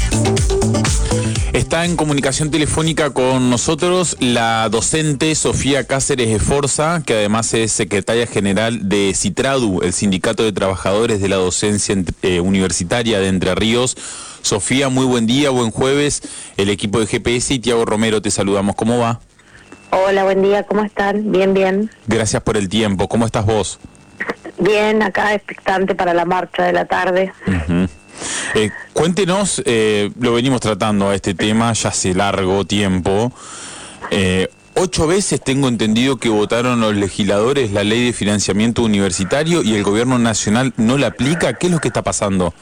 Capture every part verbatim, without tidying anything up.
Está en comunicación telefónica con nosotros la docente Sofía Cáceres Esforza, que además es secretaria general de CITRADU, el Sindicato de Trabajadores de la Docencia eh, Universitaria de Entre Ríos. Sofía, muy buen día, buen jueves. El equipo de G P S y Tiago Romero te saludamos. ¿Cómo va? Hola, buen día, ¿cómo están? Bien, bien. Gracias por el tiempo. ¿Cómo estás vos? Bien, acá expectante para la marcha de la tarde. Uh-huh. Eh, cuéntenos, eh, lo venimos tratando a este tema ya hace largo tiempo. Eh, ocho veces tengo entendido que votaron los legisladores la ley de financiamiento universitario y el gobierno nacional no la aplica. ¿Qué es lo que está pasando?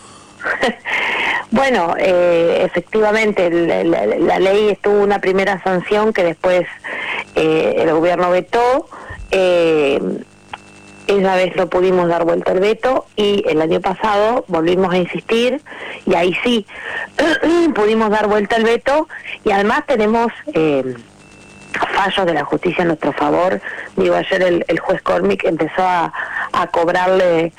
Bueno, eh, efectivamente, la, la, la ley tuvo una primera sanción que después eh, el gobierno vetó. Eh, Esa vez no pudimos dar vuelta al veto y el año pasado volvimos a insistir y ahí sí pudimos dar vuelta al veto y además tenemos eh, fallos de la justicia a nuestro favor. Digo, ayer el, el juez Cormick empezó a, a cobrarle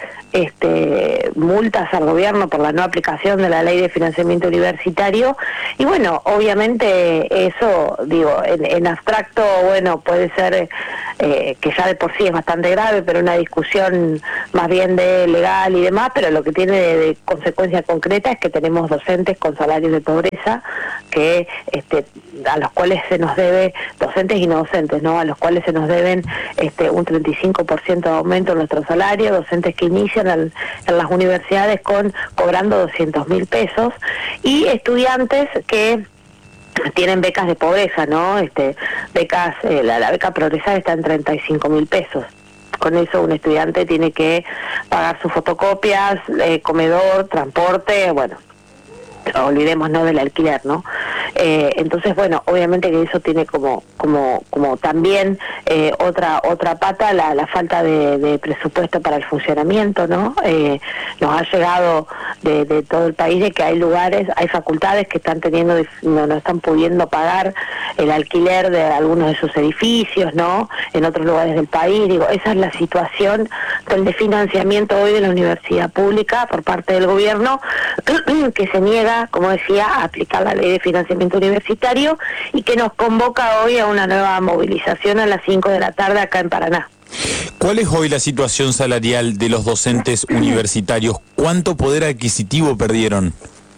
este multas al gobierno por la no aplicación de la ley de financiamiento universitario y bueno, obviamente eso, digo, en, en abstracto, bueno, puede ser eh, que ya de por sí es bastante grave, pero una discusión más bien de legal y demás, pero lo que tiene de, de consecuencia concreta es que tenemos docentes con salarios de pobreza que este a los cuales se nos debe, docentes y no docentes, ¿no? A los cuales se nos deben este un treinta y cinco por ciento de aumento en nuestro salario, docentes que inician al, en las universidades con cobrando doscientos mil pesos y estudiantes que tienen becas de pobreza, ¿no? Este becas, eh, la, la beca Progresar está en treinta y cinco mil pesos. Con eso un estudiante tiene que pagar sus fotocopias, eh, comedor, transporte, bueno, olvidémonos del alquiler, ¿no? Eh, entonces, bueno, obviamente que eso tiene como como como también eh, otra otra pata, la, la falta de, de presupuesto para el funcionamiento, ¿no? Eh, nos ha llegado de, de todo el país de que hay lugares, hay facultades que están teniendo, no, no están pudiendo pagar el alquiler de algunos de sus edificios, ¿no? En otros lugares del país, digo, esa es la situación del desfinanciamiento hoy de la universidad pública por parte del gobierno, que se niega, como decía, a aplicar la ley de financiamiento universitario y que nos convoca hoy a una nueva movilización a las cinco de la tarde acá en Paraná. ¿Cuál es hoy la situación salarial de los docentes universitarios? ¿Cuánto poder adquisitivo perdieron?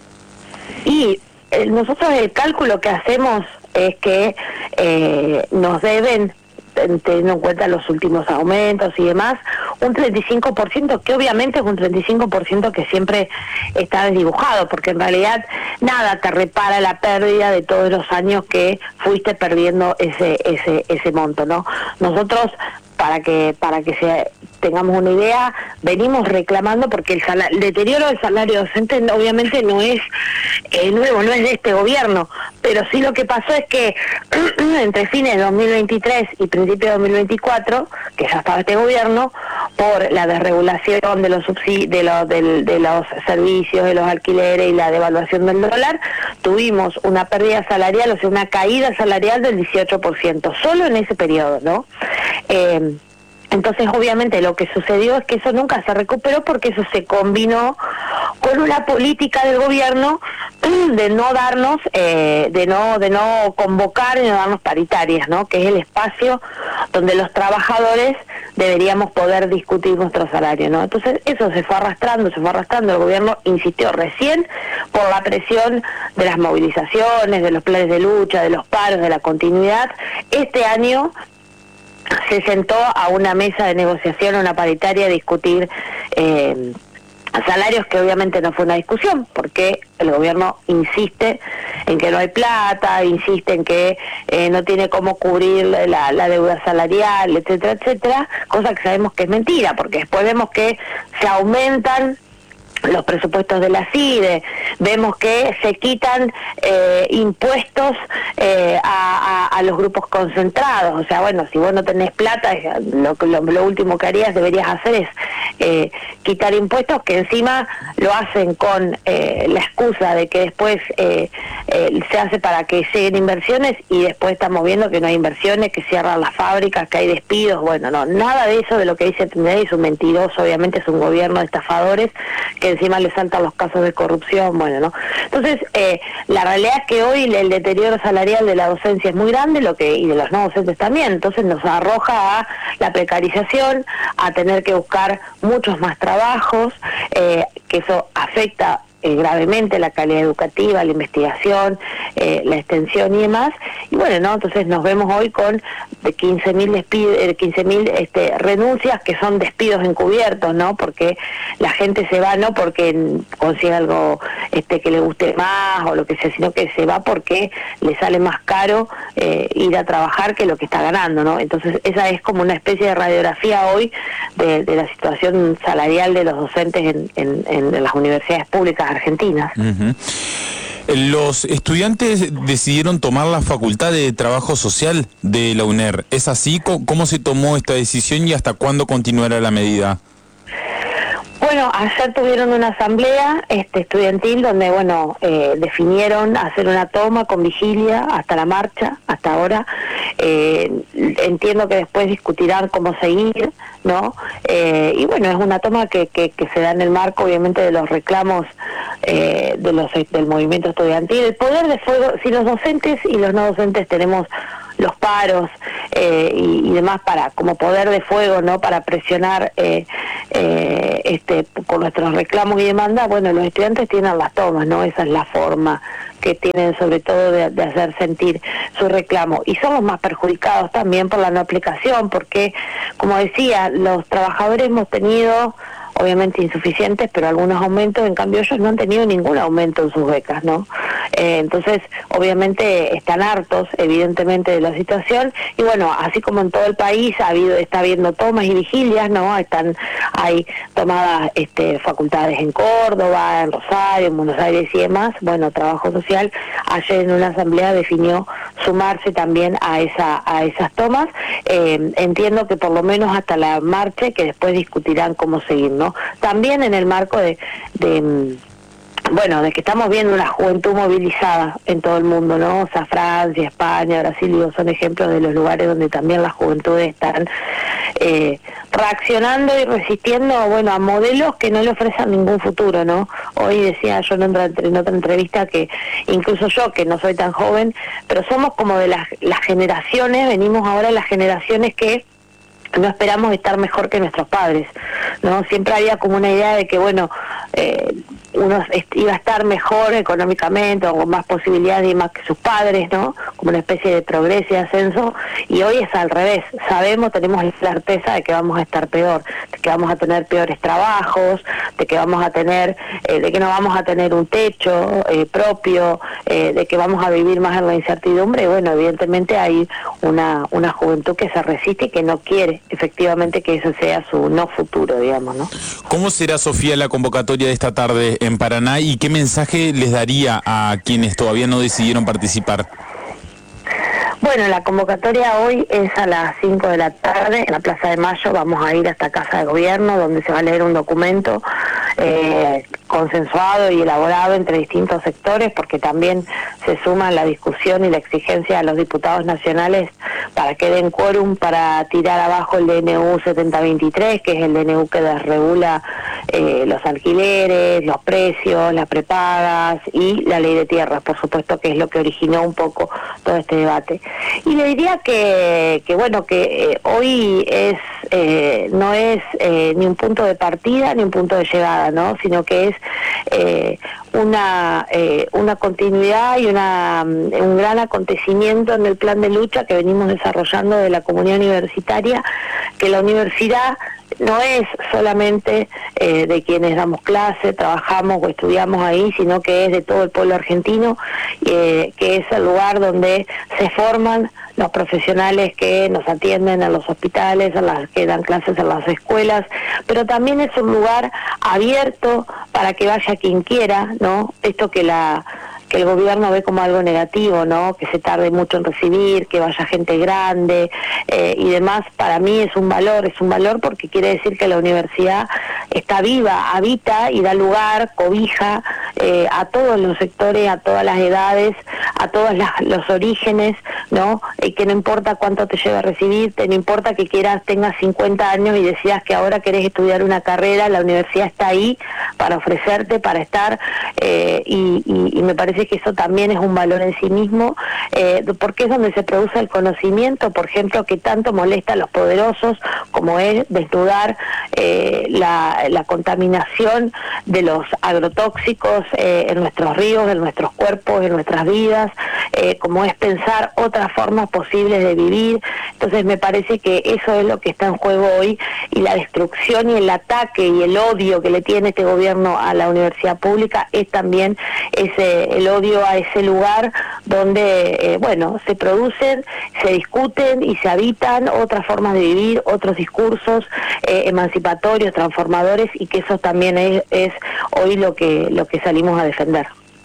Y eh, nosotros el cálculo que hacemos es que eh, nos deben, teniendo en cuenta los últimos aumentos y demás, un treinta y cinco por ciento, que obviamente es un treinta y cinco por ciento que siempre está desdibujado, porque en realidad nada te repara la pérdida de todos los años que fuiste perdiendo ese ese ese monto, ¿no? Nosotros, para que para que se tengamos una idea, venimos reclamando porque el, sal- el deterioro del salario docente obviamente no es eh, nuevo, no es de este gobierno, pero sí lo que pasó es que entre fines de dos mil veintitrés y principios de dos mil veinticuatro, que ya estaba este gobierno, por la desregulación de los subsidi- de los del, de los servicios, de los alquileres y la devaluación del dólar, tuvimos una pérdida salarial, o sea, una caída salarial del dieciocho por ciento, solo en ese periodo, ¿no? Eh, Entonces, obviamente, lo que sucedió es que eso nunca se recuperó porque eso se combinó con una política del gobierno de no darnos, eh, de no de no convocar y no darnos paritarias, ¿no? Que es el espacio donde los trabajadores deberíamos poder discutir nuestro salario, ¿no? Entonces, eso se fue arrastrando, se fue arrastrando. El gobierno insistió recién por la presión de las movilizaciones, de los planes de lucha, de los paros, de la continuidad. Este año se sentó a una mesa de negociación, una paritaria, a discutir eh, salarios, que obviamente no fue una discusión, porque el gobierno insiste en que no hay plata, insiste en que eh, no tiene cómo cubrir la, la deuda salarial, etcétera, etcétera, cosa que sabemos que es mentira, porque después vemos que se aumentan los presupuestos de la CIDE, vemos que se quitan eh, impuestos eh, a, a, a los grupos concentrados, o sea, bueno, si vos no tenés plata, lo, lo, lo último que harías, deberías hacer es eh, quitar impuestos, que encima lo hacen con eh, la excusa de que después eh, eh, se hace para que lleguen inversiones y después estamos viendo que no hay inversiones, que cierran las fábricas, que hay despidos, bueno, no, nada de eso de lo que dice Trinidad es un mentiroso, obviamente es un gobierno de estafadores que encima le saltan los casos de corrupción, bueno, ¿no? Entonces, eh, la realidad es que hoy el deterioro salarial de la docencia es muy grande, lo que y de los no docentes también, entonces nos arroja a la precarización, a tener que buscar muchos más trabajos, eh, que eso afecta Eh, gravemente la calidad educativa, la investigación, eh, la extensión y demás, y bueno, ¿no? Entonces nos vemos hoy con de quince mil despidos, eh, quince mil este, renuncias que son despidos encubiertos, ¿no? Porque la gente se va no porque consiga algo este que le guste más o lo que sea, sino que se va porque le sale más caro eh, ir a trabajar que lo que está ganando, ¿no? Entonces esa es como una especie de radiografía hoy de, de la situación salarial de los docentes en, en, en las universidades públicas argentinas. Uh-huh. Los estudiantes decidieron tomar la Facultad de Trabajo Social de la UNER. ¿Es así? ¿Cómo se tomó esta decisión y hasta cuándo continuará la medida? Bueno, ayer tuvieron una asamblea este, estudiantil donde, bueno, eh, definieron hacer una toma con vigilia hasta la marcha, hasta ahora. Eh, entiendo que después discutirán cómo seguir, ¿no? Eh, y bueno, es una toma que, que, que se da en el marco, obviamente, de los reclamos eh, de los del movimiento estudiantil. El poder de fuego, si los docentes y los no docentes tenemos los paros eh, y, y demás para como poder de fuego, ¿no? Para presionar eh, eh, este con nuestros reclamos y demandas, bueno, los estudiantes tienen las tomas, ¿no? Esa es la forma que tienen sobre todo de, de hacer sentir su reclamo. Y somos más perjudicados también por la no aplicación, porque, como decía, los trabajadores hemos tenido obviamente insuficientes, pero algunos aumentos, en cambio ellos no han tenido ningún aumento en sus becas, ¿no? Eh, entonces, obviamente están hartos, evidentemente, de la situación, y bueno, así como en todo el país ha habido, está habiendo tomas y vigilias, ¿no? Están, hay tomadas este, facultades en Córdoba, en Rosario, en Buenos Aires y demás. Bueno, Trabajo Social ayer en una asamblea definió sumarse también a esa a esas tomas. Eh, entiendo que por lo menos hasta la marcha, que después discutirán cómo seguir, ¿no? También en el marco de, de bueno, de que estamos viendo una juventud movilizada en todo el mundo, ¿no? O sea, Francia, España, Brasil, digo, son ejemplos de los lugares donde también las juventudes están eh, reaccionando y resistiendo, bueno, a modelos que no le ofrecen ningún futuro, ¿no? Hoy decía yo en otra, en otra entrevista que incluso yo, que no soy tan joven, pero somos como de las, las generaciones, venimos ahora de las generaciones que no esperamos estar mejor que nuestros padres, ¿no? Siempre había como una idea de que, bueno, eh, uno iba a estar mejor económicamente o con más posibilidades y más que sus padres, ¿no? Como una especie de progreso y ascenso, y hoy es al revés. Sabemos, tenemos la certeza de que vamos a estar peor, de que vamos a tener peores trabajos, de que vamos a tener, eh, de que no vamos a tener un techo eh, propio, eh, de que vamos a vivir más en la incertidumbre, y bueno, evidentemente hay una, una juventud que se resiste y que no quiere efectivamente que ese sea su no futuro, digamos, ¿no? ¿Cómo será, Sofía, la convocatoria de esta tarde en Paraná y qué mensaje les daría a quienes todavía no decidieron participar? Bueno, la convocatoria hoy es a las cinco de la tarde en la Plaza de Mayo. Vamos a ir hasta Casa de Gobierno, donde se va a leer un documento eh, consensuado y elaborado entre distintos sectores, porque también se suma la discusión y la exigencia a los diputados nacionales para que den quórum para tirar abajo el D N U setenta veintitrés, que es el D N U que desregula eh, los alquileres, los precios, las prepagas y la ley de tierras, por supuesto, que es lo que originó un poco todo este debate. Y le diría que, que bueno, que eh, hoy es eh, no es eh, ni un punto de partida ni un punto de llegada, ¿no? Sino que es eh, una eh, una continuidad y una un gran acontecimiento en el plan de lucha que venimos desarrollando de la comunidad universitaria, que la universidad no es solamente eh, de quienes damos clase, trabajamos o estudiamos ahí, sino que es de todo el pueblo argentino, eh, que es el lugar donde se forman los profesionales que nos atienden en los hospitales, a las que dan clases en las escuelas, pero también es un lugar abierto para que vaya quien quiera, ¿no? Esto que la que el gobierno ve como algo negativo, ¿no? Que se tarde mucho en recibir, que vaya gente grande eh, y demás, para mí es un valor, es un valor porque quiere decir que la universidad está viva, habita y da lugar, cobija eh, a todos los sectores, a todas las edades, a todos las, los orígenes, ¿no? Eh, que no importa cuánto te lleve a recibirte, no importa que quieras, tengas cincuenta años y decidas que ahora querés estudiar una carrera, la universidad está ahí para ofrecerte, para estar, eh, y, y, y me parece que eso también es un valor en sí mismo, eh, porque es donde se produce el conocimiento, por ejemplo, que tanto molesta a los poderosos, como es desnudar eh, la, la contaminación de los agrotóxicos eh, en nuestros ríos, en nuestros cuerpos, en nuestras vidas, eh, como es pensar otras formas posibles de vivir. Entonces me parece que eso es lo que está en juego hoy, y la destrucción y el ataque y el odio que le tiene este gobierno a la universidad pública es también ese el odio a ese lugar donde, eh, bueno, se producen, se discuten y se habitan otras formas de vivir, otros discursos eh, emancipatorios, transformadores, y que eso también es, es hoy lo que, lo que salimos a defender.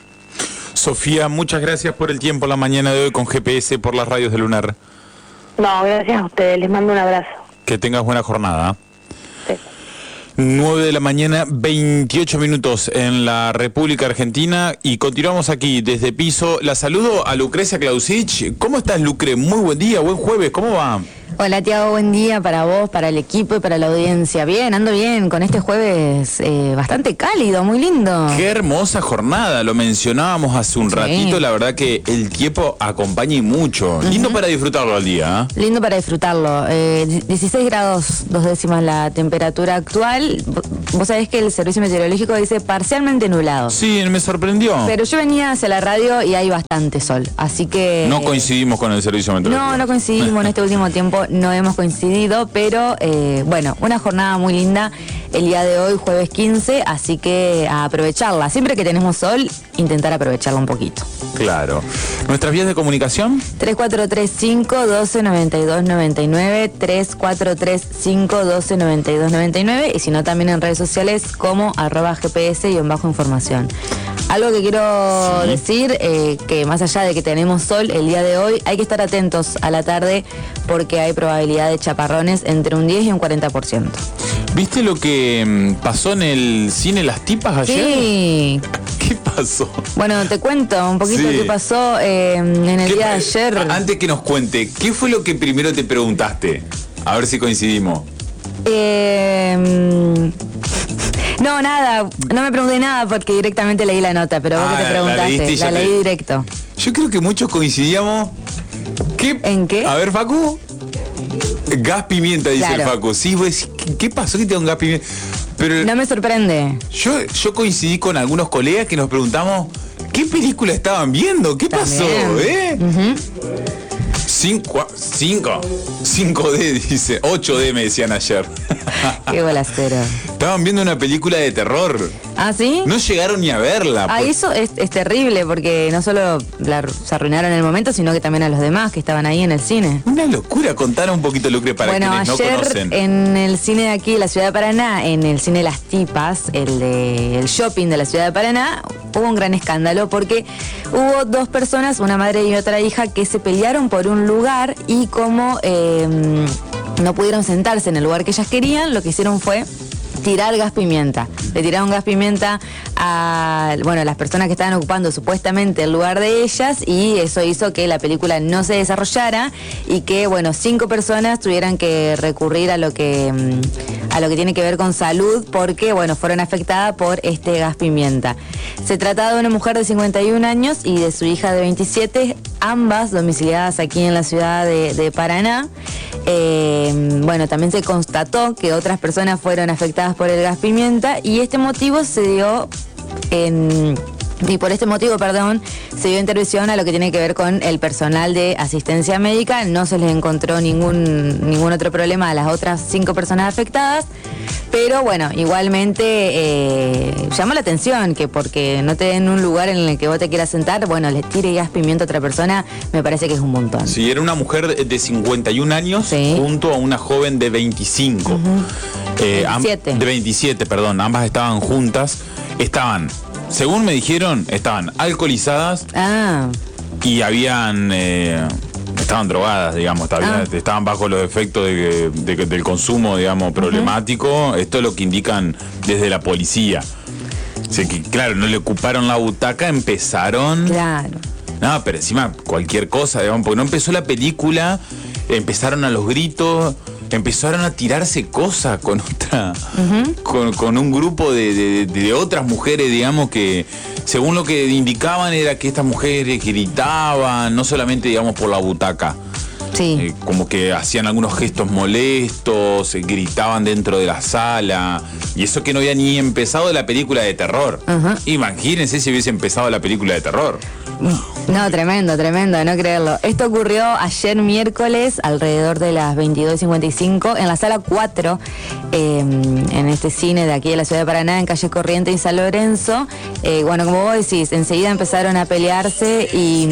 Sofía, muchas gracias por el tiempo la mañana de hoy con G P S por las radios de Lunar. No, gracias a ustedes, les mando un abrazo. Que tengas buena jornada. Sí. nueve de la mañana, veintiocho minutos en la República Argentina, y continuamos aquí desde piso. La saludo a Lucrecia Clausich. ¿Cómo estás, Lucre? Muy buen día, buen jueves, ¿cómo va? Hola, Tiago, buen día para vos, para el equipo y para la audiencia. Bien, ando bien con este jueves eh, bastante cálido, muy lindo. Qué hermosa jornada, lo mencionábamos hace un Sí. ratito, la verdad que el tiempo acompaña y mucho. Uh-huh. Lindo para disfrutarlo al día, ¿eh? Lindo para disfrutarlo. Eh, dieciséis grados, dos décimas la temperatura actual. Vos sabés que el Servicio Meteorológico dice parcialmente nublado. Sí, me sorprendió. Pero yo venía hacia la radio y hay bastante sol, así que... No coincidimos con el Servicio Meteorológico. No, no coincidimos en este último tiempo, no hemos coincidido, pero eh, bueno, una jornada muy linda el día de hoy, jueves quince, así que a aprovecharla. Siempre que tenemos sol, intentar aprovecharla un poquito. Claro. ¿Nuestras vías de comunicación? tres cuatro tres cinco, uno dos, nueve dos nueve nueve, tres cuatro tres cinco, uno dos, nueve dos nueve nueve, y si no también en redes sociales como arroba gps y en bajo información. Algo que quiero sí. decir, eh, que más allá de que tenemos sol el día de hoy, hay que estar atentos a la tarde porque hay probabilidad de chaparrones entre un diez y un cuarenta por ciento. ¿Viste lo que pasó en el cine Las Tipas ayer? Sí. ¿Qué pasó? Bueno, te cuento un poquito sí. qué pasó eh, en el día de ayer. Antes que nos cuente, ¿qué fue lo que primero te preguntaste? A ver si coincidimos. Eh... No, nada, no me pregunté nada porque directamente leí la nota, pero vos ah, que te preguntaste, la, la leí te... directo. Yo creo que muchos coincidíamos. ¿Qué? ¿En qué? A ver, Facu. Gas pimienta, dice claro. el Facu. Sí, vos, ¿qué pasó que tengo un gas pimienta? Pero no me sorprende. Yo, yo coincidí con algunos colegas que nos preguntamos ¿qué película estaban viendo? ¿Qué También. pasó? ¿Eh? Uh-huh. Cinco, cinco, cinco D dice, ocho D me decían ayer. Qué bolacero. Estaban viendo una película de terror. ¿Ah, sí? No llegaron ni a verla. Ah, por... eso es, es terrible porque no solo la, se arruinaron en el momento, sino que también a los demás que estaban ahí en el cine. Una locura, contar un poquito, Lucre, para bueno, quienes ayer, no conocen. En el cine de aquí de la ciudad de Paraná, en el cine Las Tipas, el de el shopping de la ciudad de Paraná, hubo un gran escándalo porque hubo dos personas, una madre y otra hija, que se pelearon por un lugar y como eh, no pudieron sentarse en el lugar que ellas querían, lo que hicieron fue tirar gas pimienta. Le tiraron gas pimienta a bueno, las personas que estaban ocupando supuestamente el lugar de ellas, y eso hizo que la película no se desarrollara y que bueno, cinco personas tuvieran que recurrir a lo que a lo que tiene que ver con salud porque bueno, fueron afectadas por este gas pimienta. Se trata de una mujer de cincuenta y un años y de su hija de veintisiete, ambas domiciliadas aquí en la ciudad de, de Paraná. Eh, bueno, también se constató que otras personas fueron afectadas por el gas pimienta y este motivo se dio en... Y por este motivo, perdón, se dio intervención a lo que tiene que ver con el personal de asistencia médica. No se les encontró ningún ningún otro problema a las otras cinco personas afectadas. Pero bueno, igualmente eh, llama la atención que porque no te den un lugar en el que vos te quieras sentar, bueno, le tire gas pimienta a otra persona, me parece que es un montón. Sí, era una mujer de cincuenta y un años sí. junto a una joven de veinticinco. Uh-huh. eh, veintisiete. De veintisiete, perdón, ambas estaban juntas. Estaban... Según me dijeron, estaban alcoholizadas ah. y habían eh, estaban drogadas, digamos, ah. estaban bajo los efectos de, de, de, del consumo, digamos, problemático. Uh-huh. Esto es lo que indican desde la policía. O sea que, claro, no le ocuparon la butaca, empezaron... Claro. No, pero encima cualquier cosa, digamos, porque no empezó la película, empezaron a los gritos, empezaron a tirarse cosas con otra, uh-huh. con, con un grupo de, de, de otras mujeres, digamos, que según lo que indicaban era que estas mujeres gritaban, no solamente, digamos, por la butaca. Sí. Eh, como que hacían algunos gestos molestos, eh, gritaban dentro de la sala, y eso que no había ni empezado la película de terror. Uh-huh. Imagínense si hubiese empezado la película de terror. No, tremendo, tremendo, no creerlo. Esto ocurrió ayer miércoles alrededor de las veintidós cincuenta y cinco en la sala cuatro, eh, en este cine de aquí de la ciudad de Paraná, en calle Corriente y San Lorenzo. Eh, bueno, como vos decís, enseguida empezaron a pelearse y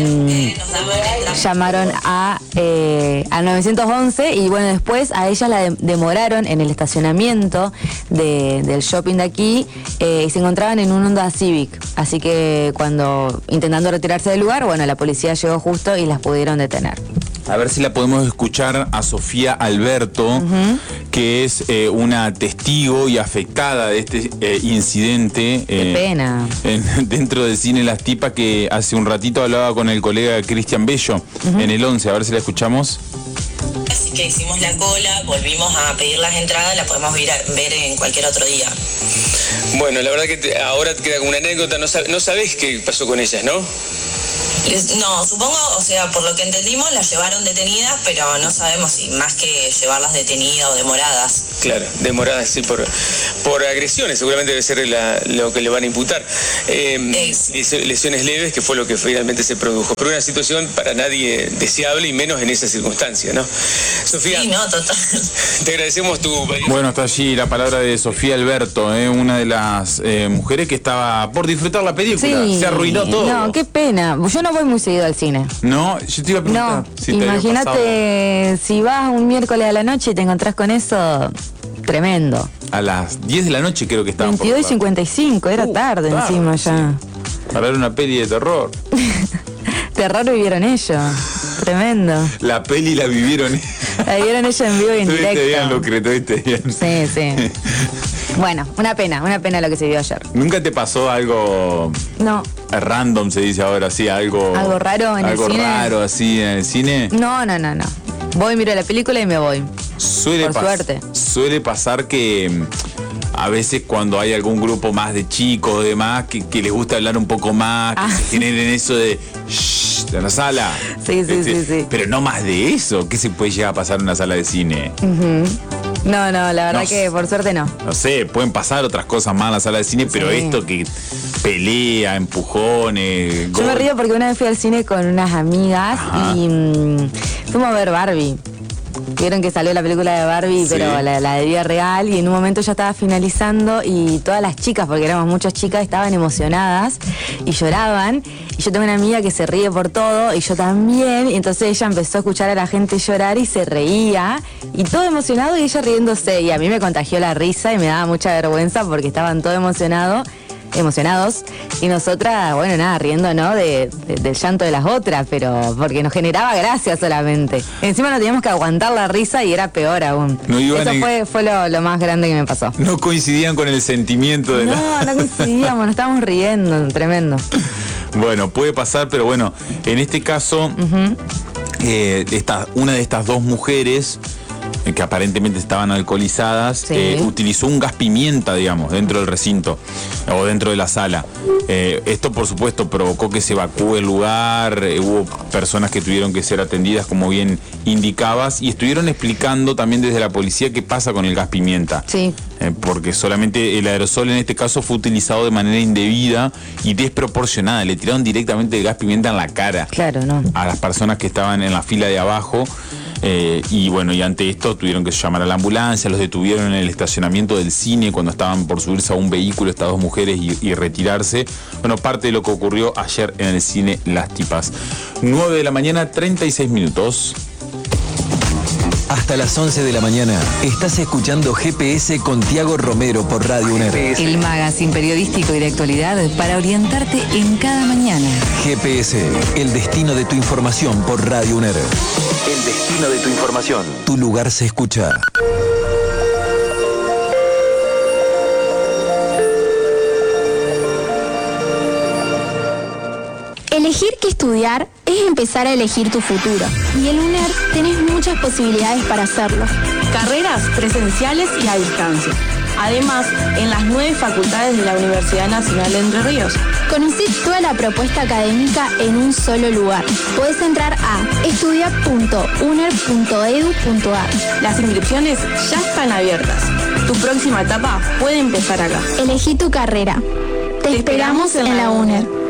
mm, llamaron a eh, al nueve once, y bueno, después a ellas la de- demoraron en el estacionamiento de, del shopping de aquí, eh, y se encontraban en un Honda Civic. Así que cuando intentando retirarse del lugar, bueno, la policía llegó justo y las pudieron detener. A ver si la podemos escuchar a Sofía Alberto, uh-huh. que es eh, una testigo y afectada de este eh, incidente. Qué eh, pena. En, dentro del cine Las Tipas, que hace un ratito hablaba con el colega Cristian Bello, uh-huh. en el once. A ver si la escuchamos. Así que hicimos la cola, volvimos a pedir las entradas, la podemos ver, ver en cualquier otro día. Bueno, la verdad que te, ahora queda como una anécdota, no, sab, no sabés qué pasó con ellas, ¿no? Les, no, supongo, o sea, por lo que entendimos, las llevaron detenidas, pero no sabemos si más que llevarlas detenidas o demoradas. Claro, demoradas, sí, por, por agresiones, seguramente debe ser la, lo que le van a imputar. Eh, lesiones leves, que fue lo que finalmente se produjo. Pero una situación para nadie deseable, y menos en esa circunstancia, ¿no? Sofía, sí, no, total. Te agradecemos tu... Bueno, está allí la palabra de Sofía Alberto, ¿eh? Una de las eh, mujeres que estaba por disfrutar la película. Sí. Se arruinó todo. No, qué pena. Yo no voy muy seguido al cine. No, yo te iba a preguntar. No, si te imagínate si vas un miércoles a la noche y te encontrás con eso, tremendo. A las diez de la noche creo que estaba. veintidós y cincuenta y cinco, era uh, tarde, tarde encima ya. Sí. Para ver una peli de terror. Terror vivieron ellos, tremendo. La peli la vivieron. La vivieron ellos en vivo y en directo. Tuviste bien, Lucre, tuviste bien. Sí, sí. Bueno, una pena, una pena lo que se vio ayer. ¿Nunca te pasó algo No. random, se dice ahora, sí, algo... ¿Algo raro en el algo cine? Algo raro así en el cine? No, no, no, no. Voy, miro la película y me voy. Suele Por suerte. Suele pasar que a veces cuando hay algún grupo más de chicos, de demás, que, que les gusta hablar un poco más, que Ah, se sí. generen eso de shh, en la sala. Sí, sí, Este, sí, sí. Pero no más de eso. ¿Qué se puede llegar a pasar en una sala de cine? Uh-huh. No, no, la verdad No, que por suerte no. No sé, pueden pasar otras cosas más en la sala de cine, pero Sí. esto que pelea, empujones... Yo me gol- río porque una vez fui al cine con unas amigas. Ajá. Y mmm, fuimos a ver Barbie. Vieron que salió la película de Barbie, Sí. pero la, la de vida real, y en un momento ya estaba finalizando y todas las chicas, porque éramos muchas chicas, estaban emocionadas y lloraban. Y yo tengo una amiga que se ríe por todo y yo también, y entonces ella empezó a escuchar a la gente llorar y se reía, y todo emocionado y ella riéndose, y a mí me contagió la risa y me daba mucha vergüenza porque estaban todos emocionados. emocionados, y nosotras, bueno, nada, riendo, ¿no? De, de- del llanto de las otras, pero porque nos generaba gracia solamente. Encima no teníamos que aguantar la risa y era peor aún. No iban Eso en- fue, fue lo, lo más grande que me pasó. No coincidían con el sentimiento de la... No, no coincidíamos, nos estábamos riendo, tremendo. Bueno, puede pasar, pero bueno, en este caso, eh, esta, una de estas dos mujeres eh, que aparentemente estaban alcoholizadas, Sí. eh, utilizó un gas pimienta, digamos, dentro del recinto o dentro de la sala. Eh, esto, por supuesto, provocó que se evacúe el lugar, eh, hubo personas que tuvieron que ser atendidas, como bien indicabas, y estuvieron explicando también desde la policía qué pasa con el gas pimienta. Sí. Eh, porque solamente el aerosol en este caso fue utilizado de manera indebida y desproporcionada. Le tiraron directamente el gas pimienta en la cara Claro, no. a las personas que estaban en la fila de abajo. Eh, y bueno, y ante esto tuvieron que llamar a la ambulancia, los detuvieron en el estacionamiento del cine cuando estaban por subirse a un vehículo estas dos mujeres y, y retirarse. Bueno, parte de lo que ocurrió ayer en el cine Las Tipas. nueve de la mañana, treinta y seis minutos. Hasta las once de la mañana estás escuchando G P S con Tiago Romero por Radio UNER. El magazine periodístico y de actualidad para orientarte en cada mañana. G P S, el destino de tu información por Radio UNER. El destino de tu información. Tu lugar se escucha. El Elegir qué estudiar es empezar a elegir tu futuro. Y en UNER tenés muchas posibilidades para hacerlo. Carreras presenciales y a distancia. Además, en las nueve facultades de la Universidad Nacional de Entre Ríos. Conocí toda la propuesta académica en un solo lugar. Podés entrar a estudia punto uner punto edu punto ar. Las inscripciones ya están abiertas. Tu próxima etapa puede empezar acá. Elegí tu carrera. Te, Te esperamos, esperamos en la UNER.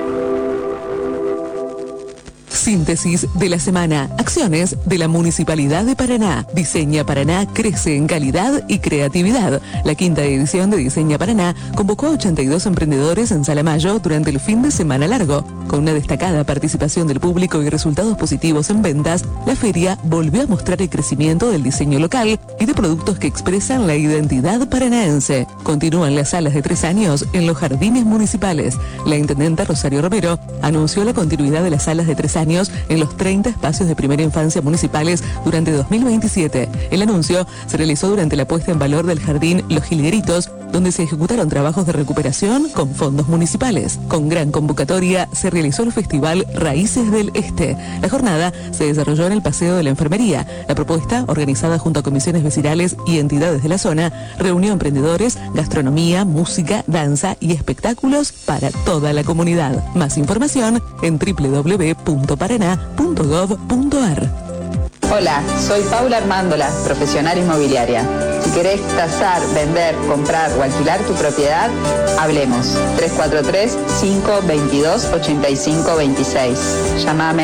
Síntesis de la semana. Acciones de la Municipalidad de Paraná. Diseña Paraná crece en calidad y creatividad. La quinta edición de Diseña Paraná convocó a ochenta y dos emprendedores en Salamayo durante el fin de semana largo. Con una destacada participación del público y resultados positivos en ventas, la feria volvió a mostrar el crecimiento del diseño local y de productos que expresan la identidad paranaense. Continúan las salas de tres años en los jardines municipales. La intendenta Rosario Romero anunció la continuidad de las salas de tres años en los treinta espacios de primera infancia municipales durante dos mil veintisiete. El anuncio se realizó durante la puesta en valor del jardín Los Jilgueritos, donde se ejecutaron trabajos de recuperación con fondos municipales. Con gran convocatoria se realizó el festival Raíces del Este. La jornada se desarrolló en el Paseo de la Enfermería. La propuesta, organizada junto a comisiones vecinales y entidades de la zona, reunió emprendedores, gastronomía, música, danza y espectáculos para toda la comunidad. Más información en doble u doble u doble u punto paraná punto gov punto ar. Hola, soy Paula Armándola, profesional inmobiliaria. Si querés tasar, vender, comprar o alquilar tu propiedad, hablemos. tres cuatro tres, cinco dos dos, ocho cinco dos seis. Llámame